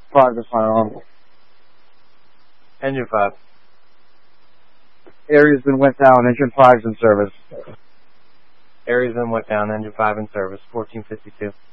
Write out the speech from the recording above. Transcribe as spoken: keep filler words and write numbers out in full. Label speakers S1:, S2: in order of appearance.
S1: five is firearm.
S2: Engine five.
S1: Area's been went down. Engine five's in service.
S2: Area's been went down. Engine five in service. fourteen fifty-two.